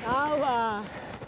Sauber.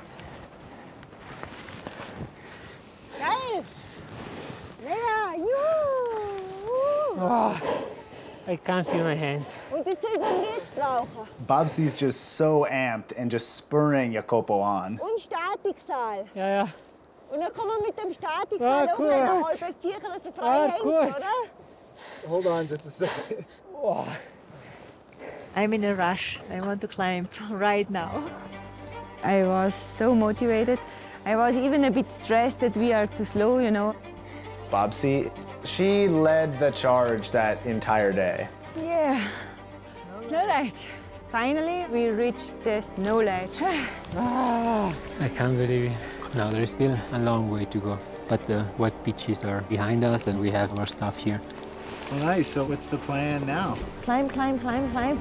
Geil. Mega. Juhu. Oh, I can't feel my hands. Und die Zeug, die wir jetzt brauchen. Bobsy's just so amped and just spurring Jacopo on. Und Statikseil. Ja, ja. Und dann kann man mit dem Statikseil auch gut. halbwegs sicher, dass er frei hängt, gut. oder? Hold on just a second. Oh. I'm in a rush. I want to climb right now. I was so motivated. I was even a bit stressed that we are too slow, you know. Bobsy, she led the charge that entire day. Yeah. Snow ledge. Finally, we reached the snow ledge. I can't believe it. Now there is still a long way to go, but the wet beaches are behind us and we have our stuff here. Well, nice. So what's the plan now? Climb, climb, climb, climb.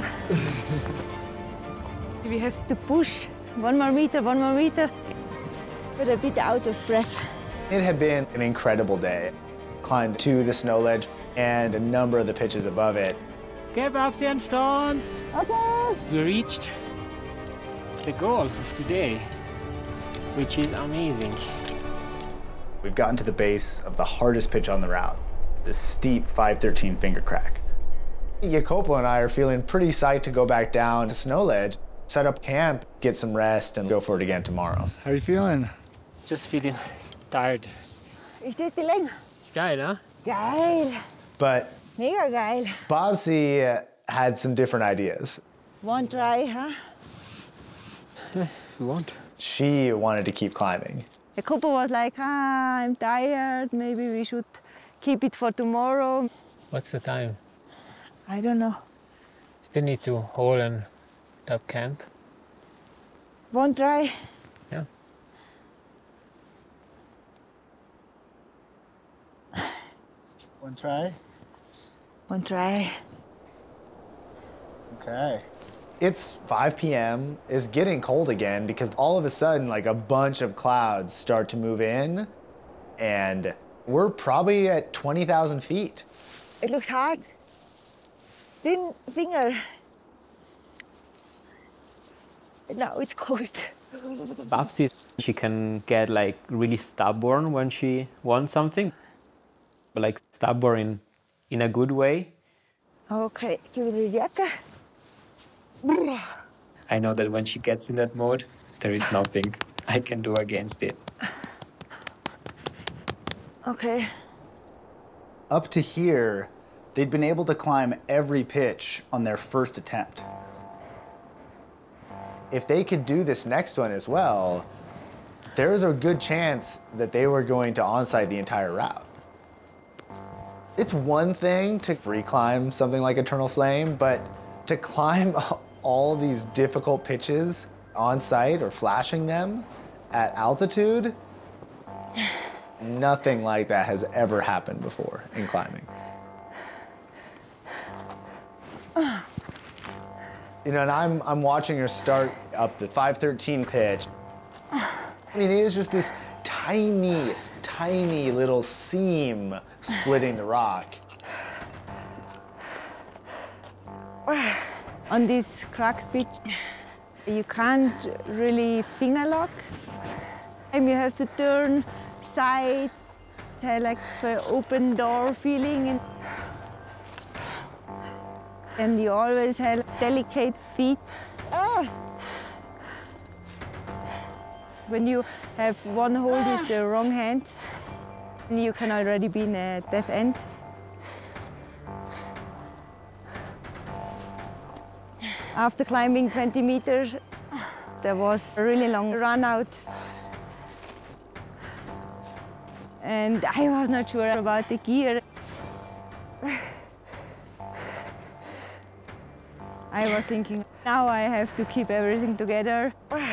We have to push. 1 more meter, 1 more meter. But a bit out of breath. It had been an incredible day. Climbed to the snow ledge and a number of the pitches above it. Okay, Babsi and Stone. Okay. We reached the goal of today, which is amazing. We've gotten to the base of the hardest pitch on the route, the steep 513 finger crack. Jacopo and I are feeling pretty psyched to go back down to snow ledge, set up camp, get some rest, and go for it again tomorrow. How are you feeling? Just feeling tired. Ist das die Länge? It's geil, huh? Geil. But Mega geil. Bobsy had some different ideas. 1 try, huh? If you want. She wanted to keep climbing. Jacopo was like, I'm tired. Maybe we should keep it for tomorrow. What's the time? I don't know. Still need to hole and top camp. 1 try. Yeah. One try? 1 try. Okay. It's 5 p.m. It's getting cold again because all of a sudden, like a bunch of clouds start to move in, and we're probably at 20,000 feet. It looks hard. Thin finger. Now it's cold. Babsi, she can get like really stubborn when she wants something, but like stubborn in a good way. Okay, give it a jacka. I know that when she gets in that mode, there is nothing I can do against it. Okay. Up to here, they'd been able to climb every pitch on their first attempt. If they could do this next one as well, there's a good chance that they were going to onsite the entire route. It's one thing to free climb something like Eternal Flame, but to climb all these difficult pitches on site or flashing them at altitude, nothing like that has ever happened before in climbing. You know, and I'm watching her start up the 513 pitch. I mean, it is just this tiny, tiny little seam splitting the rock. On this crux pitch, you can't really finger lock. And you have to turn sides, have like an open door feeling. And you always have delicate feet. When you have one hold with the wrong hand, you can already be in a dead end. After climbing 20 meters, there was a really long run out. And I was not sure about the gear. I was thinking, now I have to keep everything together.